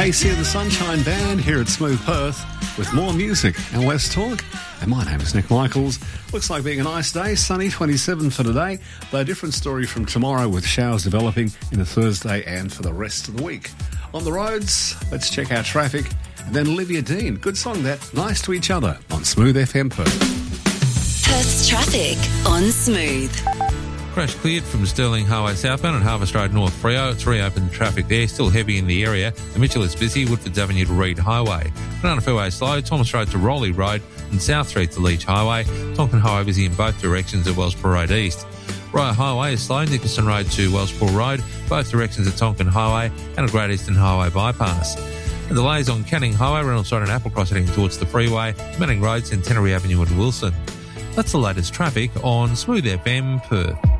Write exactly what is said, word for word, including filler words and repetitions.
Casey and the Sunshine Band here at Smooth Perth with more music and less talk. And my name is Nick Michaels. Looks like being a nice day, sunny, twenty-seven for today, though a different story from tomorrow with showers developing into Thursday and for the rest of the week. On the roads, let's check out traffic. And then Olivia Dean, good song that, Nice to Each Other on Smooth F M Perth. Perth's traffic on Smooth. Crash cleared from Stirling Highway southbound and Harvest Road North Freo. It's reopened traffic there, still heavy in the area. The Mitchell is busy, Woodfords Avenue to Reed Highway. Banana Fairway slow, Thomas Road to Rowley Road and South Street to Leach Highway. Tonkin Highway busy in both directions at Wellsboro Road East. Rye Highway is slow, Nicholson Road to Wellsboro Road, both directions at Tonkin Highway and a Great Eastern Highway bypass. And delays on Canning Highway, Reynolds Road and Applecross heading towards the freeway, Manning Road, Centenary Avenue and Wilson. That's the latest traffic on Smooth F M Perth.